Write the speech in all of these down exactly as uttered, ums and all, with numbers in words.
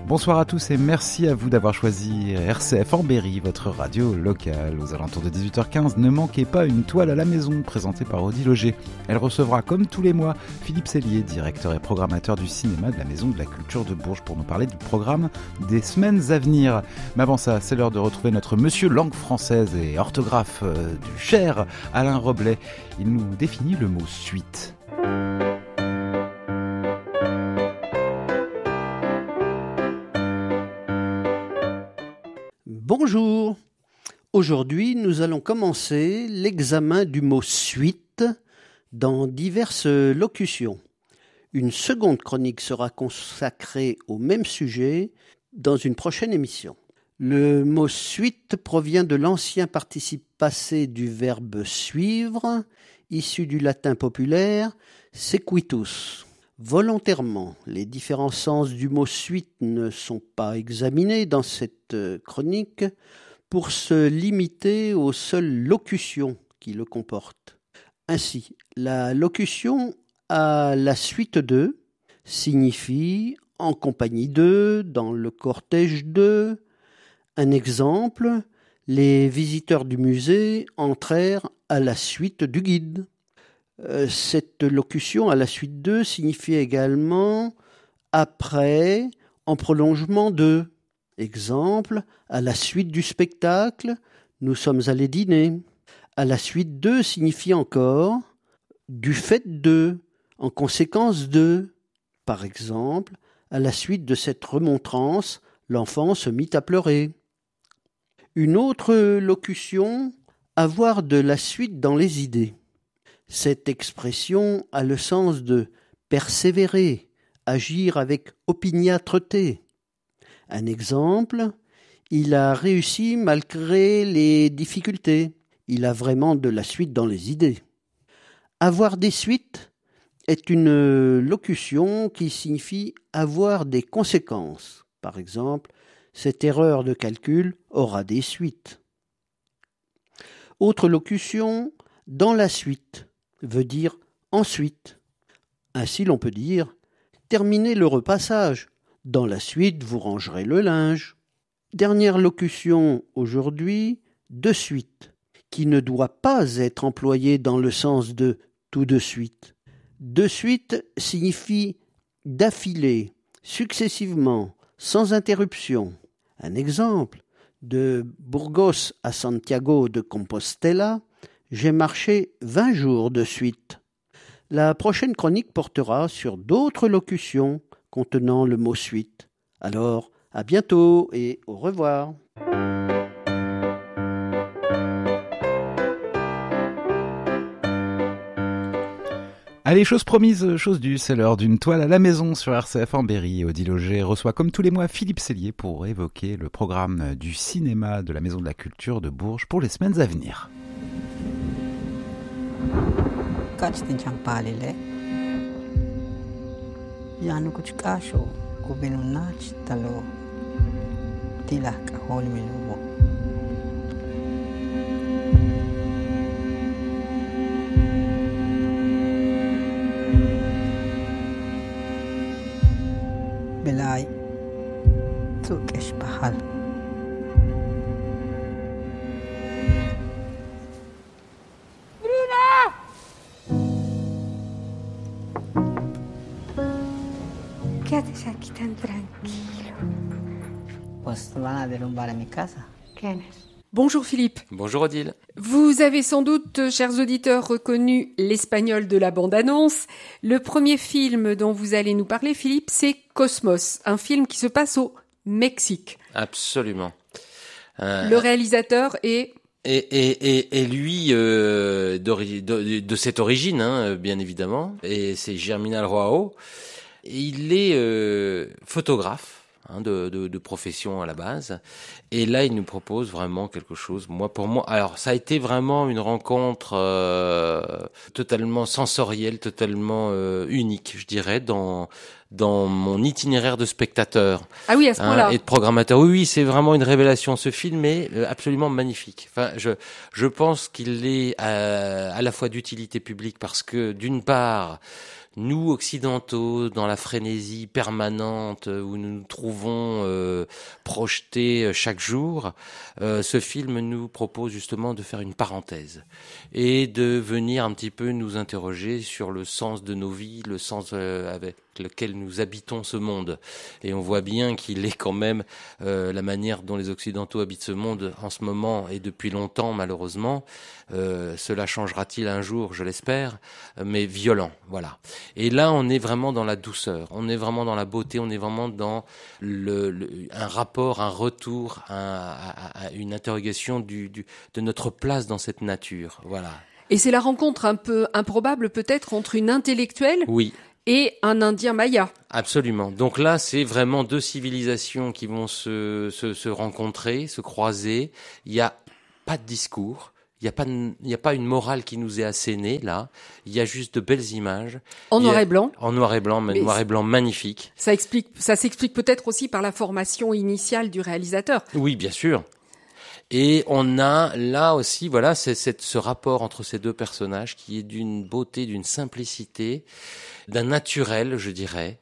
Bonsoir à tous et merci à vous d'avoir choisi R C F en Berry, votre radio locale. Aux alentours de dix-huit heures quinze, ne manquez pas une toile à la maison présentée par Odile Auger. Elle recevra comme tous les mois Philippe Sellier, directeur et programmateur du cinéma de la Maison de la Culture de Bourges, pour nous parler du programme des semaines à venir. Mais avant ça, c'est l'heure de retrouver notre monsieur langue française et orthographe euh, du Cher, Alain Roblet. Il nous définit le mot suite. Bonjour. Aujourd'hui, nous allons commencer l'examen du mot suite dans diverses locutions. Une seconde chronique sera consacrée au même sujet dans une prochaine émission. Le mot suite provient de l'ancien participe passé du verbe suivre, issu du latin populaire sequitus. Volontairement, les différents sens du mot suite ne sont pas examinés dans cette chronique pour se limiter aux seules locutions qui le comportent. Ainsi, la locution « à la suite de » signifie « en compagnie de », « dans le cortège de ». Un exemple, les visiteurs du musée entrèrent à la suite du guide. Cette locution à la suite de signifie également après, en prolongement de. Exemple, à la suite du spectacle, nous sommes allés dîner. À la suite de signifie encore du fait de, en conséquence de. Par exemple, à la suite de cette remontrance, l'enfant se mit à pleurer. Une autre locution, avoir de la suite dans les idées. Cette expression a le sens de persévérer, agir avec opiniâtreté. Un exemple, il a réussi malgré les difficultés. Il a vraiment de la suite dans les idées. Avoir des suites est une locution qui signifie avoir des conséquences. Par exemple, cette erreur de calcul aura des suites. Autre locution, dans la suite, veut dire ensuite. Ainsi l'on peut dire terminez le repassage. Dans la suite, vous rangerez le linge. Dernière locution aujourd'hui, de suite, qui ne doit pas être employée dans le sens de tout de suite. De suite signifie d'affilée, successivement, sans interruption. Un exemple, de Burgos à Santiago de Compostela, j'ai marché vingt jours de suite. La prochaine chronique portera sur d'autres locutions contenant le mot suite. Alors, à bientôt et au revoir. Allez, chose promise, chose due, c'est l'heure d'une toile à la maison sur R C F en Berry. Odile Auger reçoit comme tous les mois Philippe Sellier pour évoquer le programme du cinéma de la Maison de la Culture de Bourges pour les semaines à venir. Kachtin champalile yanu kuchkasho kubinunach talo tilaka holmilubo belai tukesh bahal ¿Qué haces aquí tan tranquilo? Pues van a derrumbar en mi casa. ¿Quién es? Bonjour Philippe. Bonjour Odile. Vous avez sans doute, chers auditeurs, reconnu l'espagnol de la bande-annonce. Le premier film dont vous allez nous parler, Philippe, c'est Cosmos, un film qui se passe au Mexique. Absolument. Euh, Le réalisateur est... Et, et, et, et lui, euh, de, de cette origine, hein, bien évidemment, et c'est Germinal Roao. Il est euh, photographe hein, de, de, de profession à la base, et là il nous propose vraiment quelque chose. Moi, pour moi, alors ça a été vraiment une rencontre euh, totalement sensorielle, totalement euh, unique, je dirais, dans dans mon itinéraire de spectateur. Ah oui, à ce hein, point-là. Et de programmateur. Oui, oui, c'est vraiment une révélation. Ce film est absolument magnifique. Enfin, je je pense qu'il est à, à la fois d'utilité publique parce que d'une part nous occidentaux, dans la frénésie permanente où nous nous trouvons euh, projetés chaque jour, euh, ce film nous propose justement de faire une parenthèse et de venir un petit peu nous interroger sur le sens de nos vies, le sens euh, avec lequel nous habitons ce monde. Et on voit bien qu'il est quand même euh, la manière dont les Occidentaux habitent ce monde en ce moment et depuis longtemps malheureusement. Euh, cela changera-t-il un jour, je l'espère, mais violent, voilà. Et là, on est vraiment dans la douceur, on est vraiment dans la beauté, on est vraiment dans le, le, un rapport, un retour, un, à, à une interrogation du, du, de notre place dans cette nature, voilà. Et c'est la rencontre un peu improbable peut-être entre une intellectuelle oui. et un Indien maya. Absolument. Donc là, c'est vraiment deux civilisations qui vont se, se, se rencontrer, se croiser. Il n'y a pas de discours. Il n'y a pas, il n'y a pas une morale qui nous est assénée, là. Il y a juste de belles images. En noir et blanc. En noir et blanc, mais noir et blanc magnifique. Ça explique, ça s'explique peut-être aussi par la formation initiale du réalisateur. Oui, bien sûr. Et on a là aussi, voilà, c'est, c'est ce rapport entre ces deux personnages qui est d'une beauté, d'une simplicité, d'un naturel, je dirais,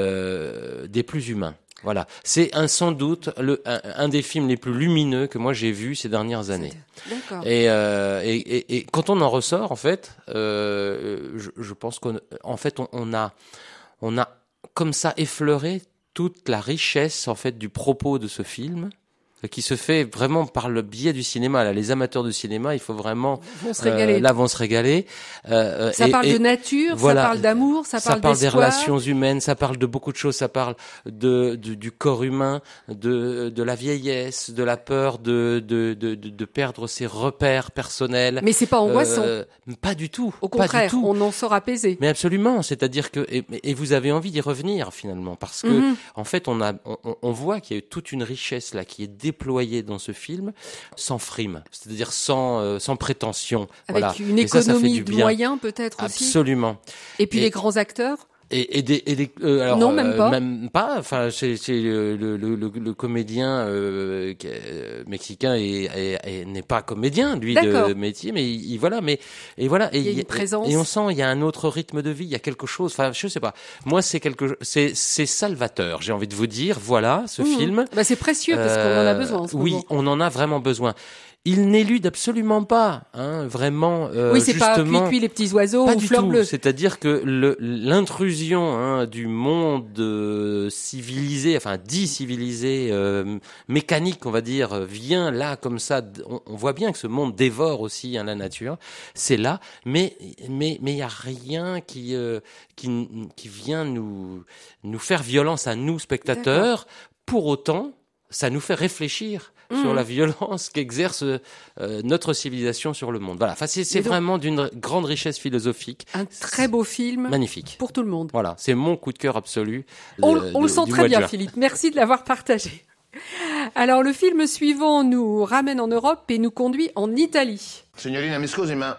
euh, des plus humains. Voilà, c'est un, sans doute le, un, un des films les plus lumineux que moi j'ai vu ces dernières années. D'accord. Et, euh, et, et, et quand on en ressort, en fait, euh, je, je pense qu'en en fait on, on a, on a comme ça effleuré toute la richesse en fait du propos de ce film, qui se fait vraiment par le biais du cinéma. Là, les amateurs de cinéma, il faut vraiment vont se régaler. Euh, là vont se régaler. Euh, ça et, parle et, de nature, voilà, ça parle d'amour, ça, ça parle parle d'espoir. des relations humaines, ça parle de beaucoup de choses. Ça parle de, de du corps humain, de de la vieillesse, de la peur de de de de, de perdre ses repères personnels. Mais c'est pas angoissant. Euh, pas du tout. Au contraire, pas du tout. On en sort apaisé. Mais absolument. C'est-à-dire que et, et vous avez envie d'y revenir finalement parce que mm-hmm. en fait on a on, on voit qu'il y a eu toute une richesse là qui est déployée dans ce film sans frime, c'est-à-dire sans euh, sans prétention. Avec voilà. une économie de moyens peut-être aussi. Absolument. Et puis et, les grands acteurs. Et, et des, et des euh, alors, non même pas. Euh, même pas. Enfin, c'est, c'est le, le, le, le comédien euh, mexicain et, et, et n'est pas comédien lui D'accord. de métier, mais il, il voilà, mais et voilà. Et il y a une présence. Et, et on sent il y a un autre rythme de vie, il y a quelque chose. Enfin, je sais pas. Moi, c'est quelque, c'est c'est salvateur. J'ai envie de vous dire, voilà, ce mmh. film. Bah, c'est précieux parce euh, qu'on en a besoin. En ce oui, moment. on en a vraiment besoin. Il n'élude absolument pas, hein, vraiment. Euh, oui, c'est justement, pas puis puis les petits oiseaux pas ou du fleurs tout. bleues. C'est-à-dire que le, l'intrusion hein, du monde euh, civilisé, enfin dit civilisé, euh, mécanique, on va dire, vient là comme ça. On, on voit bien que ce monde dévore aussi hein, la nature. C'est là, mais mais mais il y a rien qui euh, qui qui vient nous nous faire violence à nous spectateurs. D'accord. Pour autant, ça nous fait réfléchir. Mmh. Sur la violence qu'exerce euh, notre civilisation sur le monde. Voilà. Enfin, c'est, c'est donc, vraiment d'une grande richesse philosophique. Un très beau film. Magnifique. Pour tout le monde. Voilà. C'est mon coup de cœur absolu. On, de, on de, le sent très bien, Philippe. Merci de l'avoir partagé. Alors, le film suivant nous ramène en Europe et nous conduit en Italie. Signorina, mi scusi, ma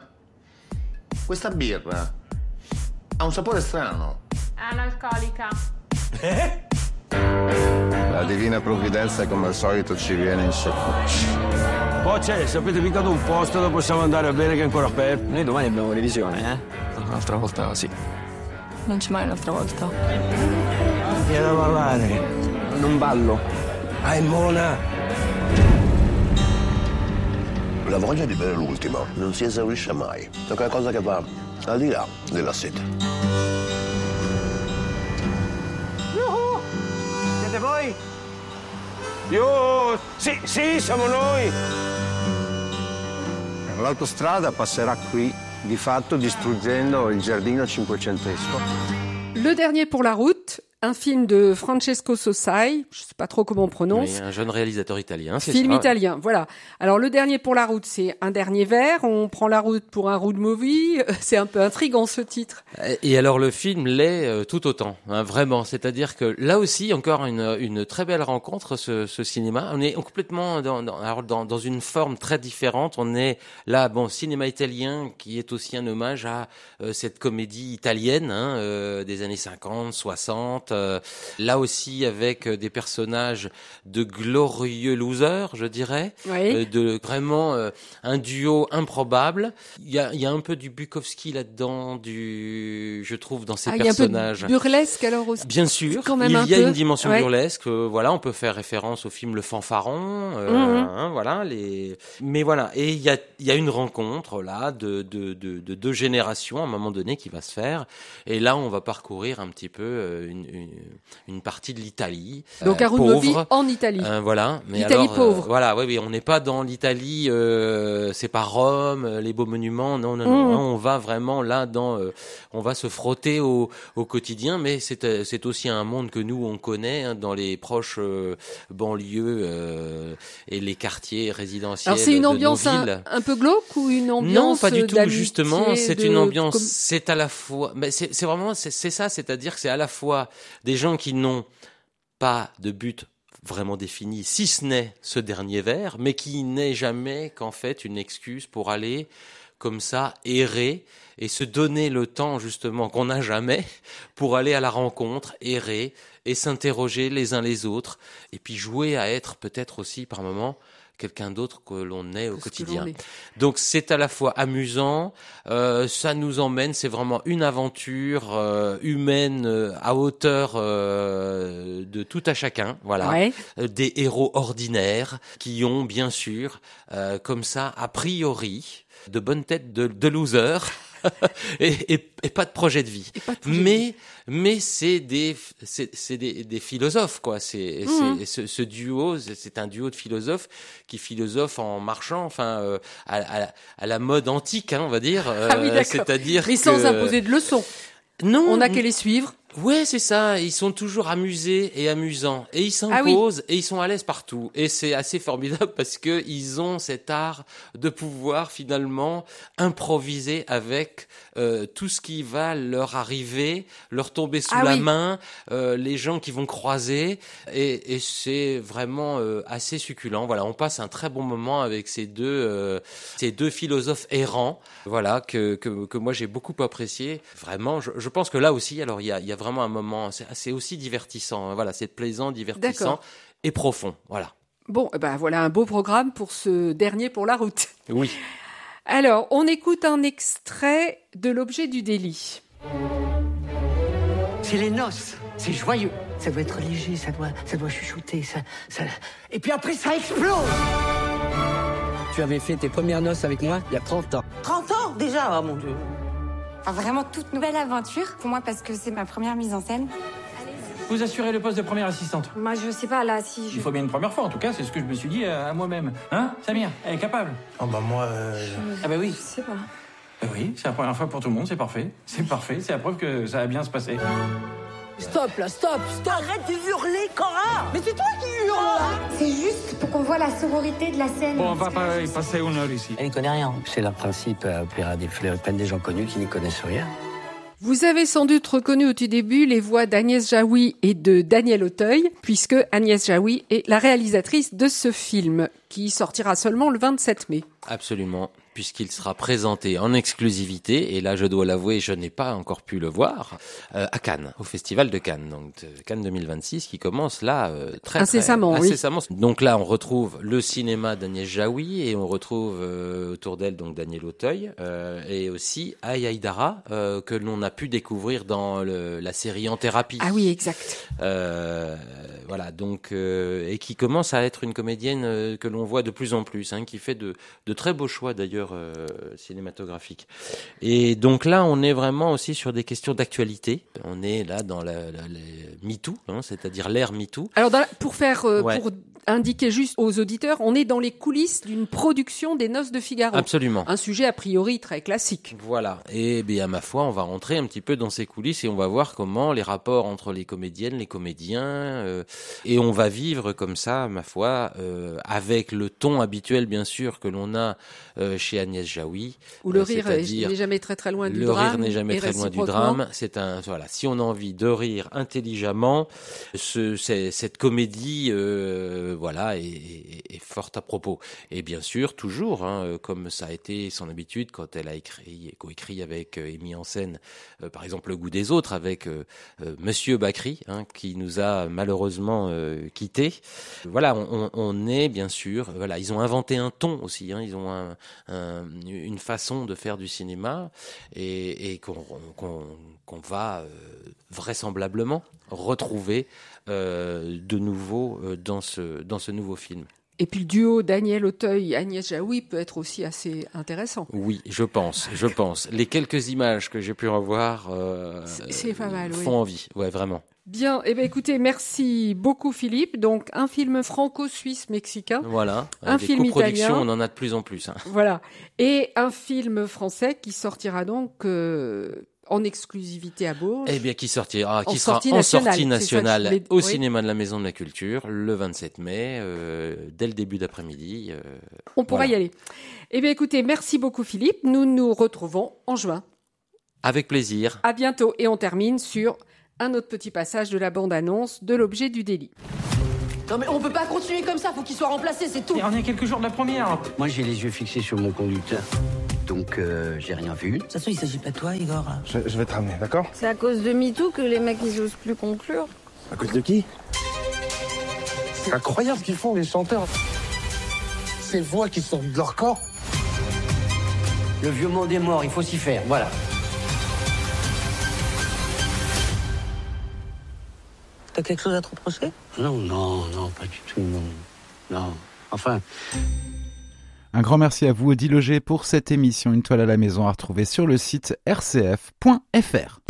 questa birra ha un sapore strano. Analcolica. Eh? La divina provvidenza come al solito ci viene in soccorso. Poi c'è, sapete mica da un posto dove possiamo andare a bere che è ancora aperto? Noi domani abbiamo revisione, eh? Un'altra volta sì. Non c'è mai un'altra volta. Vieni a ballare. Non ballo. Ah, è mona. La voglia di bere l'ultimo non si esaurisce mai. È qualcosa che va al di là della sete. Siete voi? Io... Sì, sì, siamo noi! L'autostrada passerà qui, di fatto distruggendo il giardino cinquecentesco. Le dernier pour la route, un film de Francesco Sossai, je sais pas trop comment on prononce. Oui, un jeune réalisateur italien, c'est film ça. Film italien, ouais. Voilà. Alors le dernier pour la route, c'est un dernier verre, on prend la route pour un road movie, c'est un peu intriguant ce titre. Et alors le film l'est euh, tout autant, hein, vraiment. C'est-à-dire que là aussi, encore une, une très belle rencontre, ce, ce cinéma. On est complètement dans, dans, alors dans, dans une forme très différente. On est là, bon, cinéma italien qui est aussi un hommage à euh, cette comédie italienne hein, euh, des années cinquante, soixante. intéressante, euh, là aussi avec des personnages de glorieux losers, je dirais, oui. euh, de vraiment euh, un duo improbable. Il y a, il y a un peu du Bukowski là-dedans, du, je trouve, dans ces ah, personnages. Il y a un peu de burlesque alors aussi. Bien sûr, quand même il un y a peu. une dimension ouais. burlesque. Euh, voilà, on peut faire référence au film Le Fanfaron. Euh, mmh. hein, voilà, les. Mais voilà, et il y a, il y a une rencontre là de, de, de, de deux générations à un moment donné qui va se faire. Et là, on va parcourir un petit peu une, une, une partie de l'Italie. Donc, euh, Haroun Movie pauvre. en Italie. Euh, voilà, mais L'Italie alors, pauvre. Euh, voilà, oui, oui, on n'est pas dans l'Italie. Euh, c'est pas Rome, les beaux monuments. Non, non, mmh. non. Hein, on va vraiment là dans. Euh, on va se frotter au, au quotidien, mais c'est, c'est aussi un monde que nous on connaît hein, dans les proches euh, banlieues euh, et les quartiers résidentiels. Alors c'est une de ambiance nos villes. Un, un peu glauque ou une ambiance Non, pas du tout. d'amitié, Justement, c'est de... une ambiance. Comme... C'est à la fois. Mais c'est, c'est vraiment c'est, c'est ça, c'est-à-dire que c'est à la fois des gens qui n'ont pas de but vraiment défini, si ce n'est ce dernier vers, mais qui n'est jamais qu'en fait une excuse pour aller comme ça errer et se donner le temps justement qu'on n'a jamais pour aller à la rencontre, errer et s'interroger les uns les autres et puis jouer à être peut-être aussi par moments quelqu'un d'autre que l'on est au quotidien. Est. Donc c'est à la fois amusant, euh, ça nous emmène, c'est vraiment une aventure euh, humaine euh, à hauteur euh, de tout à chacun, voilà, ouais. euh, des héros ordinaires qui ont bien sûr euh, comme ça a priori de bonnes têtes de, de losers et, et, et pas de projet de vie. De projet mais de vie. mais c'est des c'est, c'est des, des philosophes quoi. C'est, mmh. c'est ce, ce duo, c'est un duo de philosophes qui philosophent en marchant, enfin euh, à, à, à la mode antique, hein, on va dire. Euh, ah oui, d'accord. C'est-à-dire mais que... sans imposer de leçons. Non, on n'a qu'à les suivre. Ouais, c'est ça. Ils sont toujours amusés et amusants. Et ils s'imposent ah oui. et ils sont à l'aise partout. Et c'est assez formidable parce que ils ont cet art de pouvoir finalement improviser avec euh, tout ce qui va leur arriver, leur tomber sous ah la oui. main, euh, les gens qui vont croiser. Et, et c'est vraiment euh, assez succulent. Voilà, on passe un très bon moment avec ces deux, euh, ces deux philosophes errants. Voilà, que, que, que moi j'ai beaucoup apprécié. Vraiment, je, je pense que là aussi, alors il y a, il y a vraiment un moment, c'est, c'est aussi divertissant, hein, voilà, c'est plaisant, divertissant D'accord. et profond, voilà. Bon, ben voilà un beau programme pour ce dernier pour la route. Oui. Alors, on écoute un extrait de L'objet du délit. C'est les noces, c'est joyeux. Ça doit être léger, ça doit, ça doit chuchoter, ça, ça... et puis après ça explose. Tu avais fait tes premières noces avec moi il y a trente ans. trente ans déjà, oh mon Dieu. Enfin, vraiment toute nouvelle aventure pour moi parce que c'est ma première mise en scène. Vous assurez le poste de première assistante. Moi, je sais pas, là, si je... Il faut bien une première fois, en tout cas, c'est ce que je me suis dit à, à moi-même. Hein, Samir, elle est capable. Ah bah moi... Euh... Je... Ah bah oui. Je sais pas. Bah oui, c'est la première fois pour tout le monde, c'est parfait. C'est parfait, c'est la preuve que ça va bien se passer. Stop, là, stop, stop. Arrête de hurler, Cora. Mais c'est toi qui hurles, là. C'est juste pour qu'on voit la sororité de la scène. Bon, on va pas y passer une heure ici. Elle ne connaît rien. C'est leur principe, euh, opéra des fleurs, prennent des gens connus qui n'y connaissent rien. Vous avez sans doute reconnu au tout début les voix d'Agnès Jaoui et de Daniel Auteuil, puisque Agnès Jaoui est la réalisatrice de ce film, qui sortira seulement le vingt-sept mai. Absolument, puisqu'il sera présenté en exclusivité, et là je dois l'avouer, je n'ai pas encore pu le voir, euh, à Cannes, au Festival de Cannes, donc euh, Cannes deux mille vingt-six, qui commence là euh, très, incessamment, très oui. incessamment. Donc là on retrouve le cinéma d'Agnès Jaoui, et on retrouve euh, autour d'elle donc Daniel Auteuil, euh, et aussi Aïe Aïdara, euh, que l'on a pu découvrir dans le, la série En Thérapie. Ah oui, exact. Euh, voilà, donc euh, et qui commence à être une comédienne euh, que l'on voit de plus en plus, hein, qui fait de, de très beaux choix d'ailleurs euh, cinématographiques. Et donc là, on est vraiment aussi sur des questions d'actualité. On est là dans la, la, la MeToo, hein, c'est-à-dire l'ère MeToo. Alors dans la, pour faire, euh, ouais. pour indiquer juste aux auditeurs, on est dans les coulisses d'une production des Noces de Figaro. Absolument. Un sujet a priori très classique. Voilà. Et bien à ma foi, on va rentrer un petit peu dans ces coulisses et on va voir comment les rapports entre les comédiennes, les comédiens, euh, et on va vivre comme ça, à ma foi, euh, avec le ton habituel bien sûr que l'on a euh, chez Agnès Jaoui. Où le euh, rire n'est jamais très très loin du le drame. Le rire n'est jamais très loin du drame. C'est un voilà. Si on a envie de rire intelligemment, ce, c'est, cette comédie. Euh, voilà, est, est, est fort à propos. Et bien sûr, toujours, hein, comme ça a été son habitude quand elle a écrit, coécrit avec et mis en scène, euh, par exemple, Le goût des autres avec euh, euh, Monsieur Bacri, hein, qui nous a malheureusement euh, quittés. Voilà, on, on est bien sûr, voilà, ils ont inventé un ton aussi, hein, ils ont un, un, une façon de faire du cinéma et, et qu'on, qu'on, qu'on va euh, vraisemblablement retrouver euh, de nouveau euh, dans ce dans ce nouveau film. Et puis le duo Daniel Auteuil, Agnès Jaoui peut être aussi assez intéressant. Oui, je pense, je pense. Les quelques images que j'ai pu revoir euh, c'est, c'est pas mal, font oui. envie, ouais, vraiment. Bien, eh ben écoutez, merci beaucoup Philippe. Donc un film franco-suisse-mexicain. Voilà, un des film coproductions, italien. on en a de plus en plus. Hein. Voilà, et un film français qui sortira donc euh, en exclusivité à Bourges. Eh bien, qui sortira, qui en sera sortie en nationale, sortie nationale ça, mais, au oui. cinéma de la Maison de la Culture le vingt-sept mai, euh, dès le début d'après-midi. Euh, on pourra voilà. y aller. Eh bien, écoutez, merci beaucoup Philippe. Nous nous retrouvons en juin. Avec plaisir. À bientôt, et on termine sur un autre petit passage de la bande-annonce de L'objet du délit. Non mais on peut pas continuer comme ça, faut qu'il soit remplacé, c'est tout. Et on est à quelques jours de la première. Moi, j'ai les yeux fixés sur mon conducteur. Donc, euh, j'ai rien vu. De toute façon, il s'agit pas de toi, Igor. Je, je vais te ramener, d'accord? C'est à cause de MeToo que les mecs ils osent plus conclure. À cause de qui? C'est incroyable ce qu'ils font, les chanteurs. Ces voix qui sortent de leur corps. Le vieux monde est mort, il faut s'y faire, voilà. T'as quelque chose à te reprocher? Non, non, non, pas du tout, non. Non, enfin... Un grand merci à vous, Odile Loger, pour cette émission Une toile à la maison à retrouver sur le site r c f point f r.